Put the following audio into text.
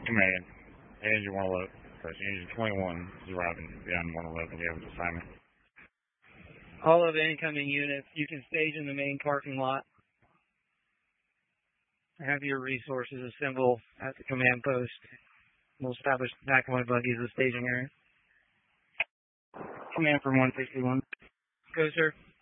Command. Engine 111. Engine 21 is arriving beyond 111. You have an assignment. All of the incoming units, you can stage in the main parking lot. Have your resources assemble at the command post. We'll establish the back of my buggy as a staging area. Command from 161. Go, sir.